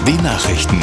Nachrichten.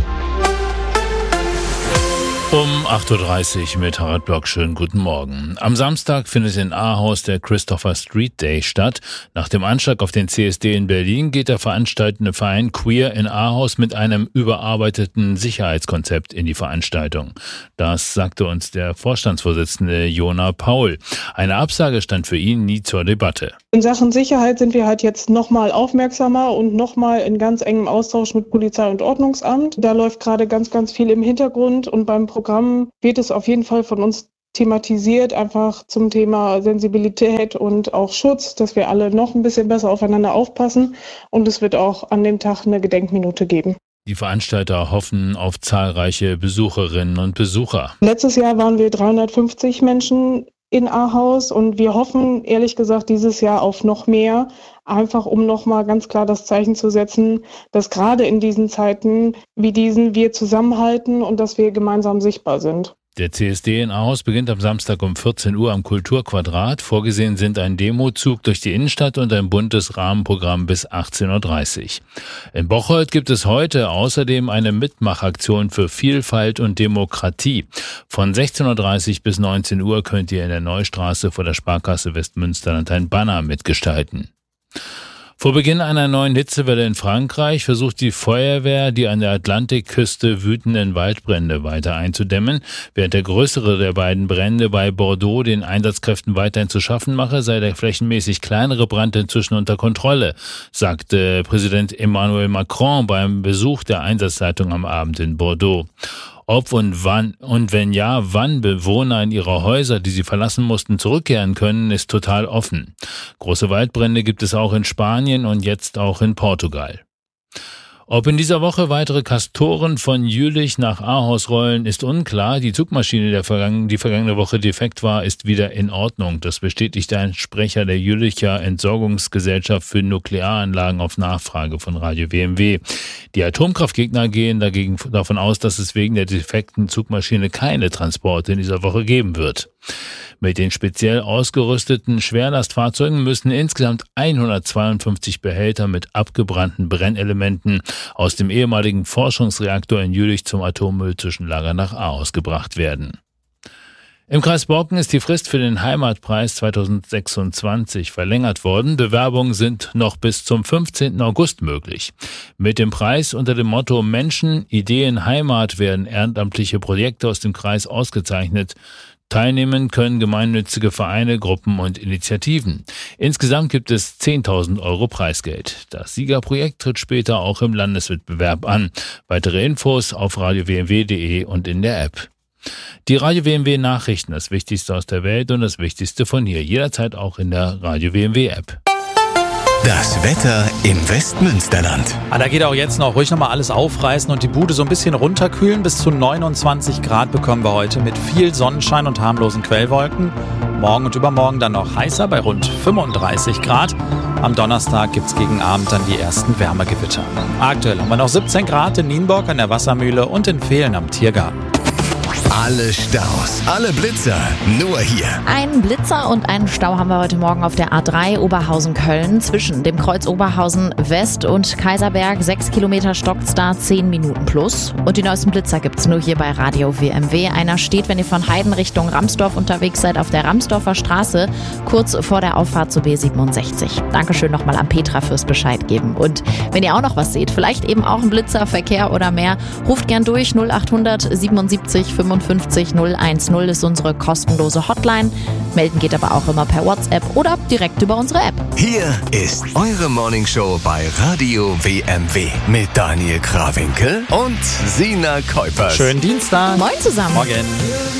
Um 8.30 Uhr mit Harald Block. Schönen guten Morgen. Am Samstag findet in Ahaus der Christopher Street Day statt. Nach dem Anschlag auf den CSD in Berlin geht der veranstaltende Verein Queer in Ahaus mit einem überarbeiteten Sicherheitskonzept in die Veranstaltung. Das sagte uns der Vorstandsvorsitzende Jona Paul. Eine Absage stand für ihn nie zur Debatte. In Sachen Sicherheit sind wir halt jetzt nochmal aufmerksamer und nochmal in ganz engem Austausch mit Polizei und Ordnungsamt. Da läuft gerade ganz viel im Hintergrund und beim Programm wird es auf jeden Fall von uns thematisiert, einfach zum Thema Sensibilität und auch Schutz, dass wir alle noch ein bisschen besser aufeinander aufpassen, und es wird auch an dem Tag eine Gedenkminute geben. Die Veranstalter hoffen auf zahlreiche Besucherinnen und Besucher. Letztes Jahr waren wir 350 Menschen in Ahaus und wir hoffen ehrlich gesagt dieses Jahr auf noch mehr, einfach um nochmal ganz klar das Zeichen zu setzen, dass gerade in diesen Zeiten wie diesen wir zusammenhalten und dass wir gemeinsam sichtbar sind. Der CSD in Ahaus beginnt am Samstag um 14 Uhr am Kulturquadrat. Vorgesehen sind ein Demozug durch die Innenstadt und ein buntes Rahmenprogramm bis 18.30 Uhr. In Bocholt gibt es heute außerdem eine Mitmachaktion für Vielfalt und Demokratie. Von 16.30 Uhr bis 19 Uhr könnt ihr in der Neustraße vor der Sparkasse Westmünsterland ein Banner mitgestalten. Vor Beginn einer neuen Hitzewelle in Frankreich versucht die Feuerwehr, die an der Atlantikküste wütenden Waldbrände weiter einzudämmen. Während der größere der beiden Brände bei Bordeaux den Einsatzkräften weiterhin zu schaffen mache, sei der flächenmäßig kleinere Brand inzwischen unter Kontrolle, sagte Präsident Emmanuel Macron beim Besuch der Einsatzleitung am Abend in Bordeaux. Ob und wann und wenn ja, wann Bewohner in ihre Häuser, die sie verlassen mussten, zurückkehren können, ist total offen. Große Waldbrände gibt es auch in Spanien und jetzt auch in Portugal. Ob in dieser Woche weitere Castoren von Jülich nach Ahaus rollen, ist unklar. Die Zugmaschine, die vergangene Woche defekt war, ist wieder in Ordnung. Das bestätigt ein Sprecher der Jülicher Entsorgungsgesellschaft für Nuklearanlagen auf Nachfrage von Radio WMW. Die Atomkraftgegner gehen dagegen davon aus, dass es wegen der defekten Zugmaschine keine Transporte in dieser Woche geben wird. Mit den speziell ausgerüsteten Schwerlastfahrzeugen müssen insgesamt 152 Behälter mit abgebrannten Brennelementen aus dem ehemaligen Forschungsreaktor in Jülich zum Atommüllzwischenlager nach Ahaus gebracht werden. Im Kreis Borken ist die Frist für den Heimatpreis 2026 verlängert worden. Bewerbungen sind noch bis zum 15. August möglich. Mit dem Preis unter dem Motto Menschen, Ideen, Heimat werden ehrenamtliche Projekte aus dem Kreis ausgezeichnet. Teilnehmen können gemeinnützige Vereine, Gruppen und Initiativen. Insgesamt gibt es 10.000 € Preisgeld. Das Siegerprojekt tritt später auch im Landeswettbewerb an. Weitere Infos auf radiowmw.de und in der App. Die Radio WMW Nachrichten, das Wichtigste aus der Welt und das Wichtigste von hier. Jederzeit auch in der Radio WMW App. Das Wetter im Westmünsterland. Da geht auch jetzt noch ruhig nochmal alles aufreißen und die Bude so ein bisschen runterkühlen. Bis zu 29 Grad bekommen wir heute mit viel Sonnenschein und harmlosen Quellwolken. Morgen und übermorgen dann noch heißer bei rund 35 Grad. Am Donnerstag gibt's gegen Abend dann die ersten Wärmegewitter. Aktuell haben wir noch 17 Grad in Nienburg an der Wassermühle und in Vehlen am Tiergarten. Alle Staus, alle Blitzer, nur hier. Einen Blitzer und einen Stau haben wir heute Morgen auf der A3 Oberhausen-Köln. Zwischen dem Kreuz Oberhausen West und Kaiserberg 6 Kilometer stockt's da, 10 Minuten plus. Und die neuesten Blitzer gibt's nur hier bei Radio WMW. Einer steht, wenn ihr von Heiden Richtung Ramsdorf unterwegs seid, auf der Ramsdorfer Straße, kurz vor der Auffahrt zur B67. Dankeschön nochmal an Petra fürs Bescheid geben. Und wenn ihr auch noch was seht, vielleicht eben auch ein Blitzer, Verkehr oder mehr, ruft gern durch 0800 77 55 010 ist unsere kostenlose Hotline. Melden geht aber auch immer per WhatsApp oder direkt über unsere App. Hier ist eure Morningshow bei Radio WMW mit Daniel Krawinkel und Sina Kuipers. Schönen Dienstag. Moin zusammen. Morgen.